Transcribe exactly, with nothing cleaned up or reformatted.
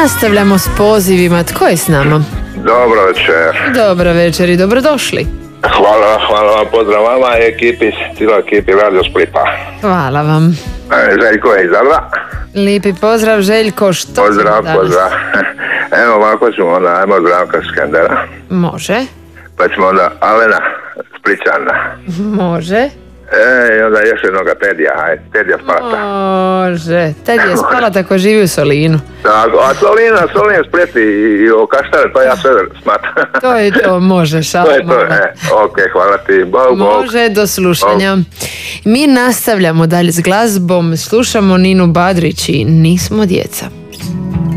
Nastavljamo s pozivima. Tko je s nama? Dobro večer. Dobro večer i dobrodošli. Hvala, hvala vam, pozdrav vama i ekipi, cijela ekipi Radio Splita. Hvala vam. Željko je iz Zadra. Lijepi pozdrav, Željko, što Pozdrav, pozdrav. Evo ovako ćemo onda, ajmo Zdravka Skendera. Može. Pa ćemo onda Alena Splićana. Može. E, i onda još jednoga Tedija, ajde, Tedija Splata. Može. Tedija Spala tako živi u Solinu. Tako, a Solina, Solina Split i, i o Kaštare, to ja sve smatram. To je to, može, šalimo. To je to, e, ok, hvala ti, bog, bog. Može, do slušanja. Mi nastavljamo dalje s glazbom, slušamo Ninu Badrić i Nismo djeca.